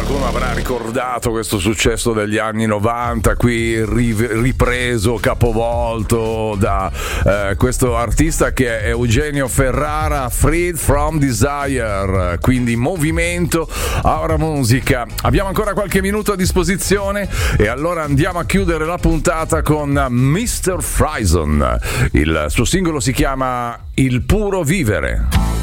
qualcuno avrà ricordato questo successo degli anni 90, qui ripreso, capovolto da questo artista che è Eugenio Ferrara, Freed from Desire, quindi movimento, ora musica. Abbiamo ancora qualche minuto a disposizione e allora andiamo a chiudere la puntata con Mr. Frison. Il suo singolo si chiama Il puro vivere.